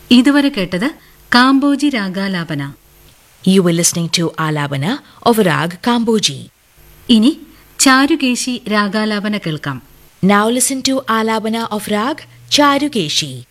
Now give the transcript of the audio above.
ഇതുവരെ കേട്ടത് Kambhoji രാഗാലാപന. You were listening to Alabana of Rag Kamboji. ഇനി ചാരുകേശി രാഗാലാപന കേൾക്കാം. Now listen to Alabana of Rag Charukeshi.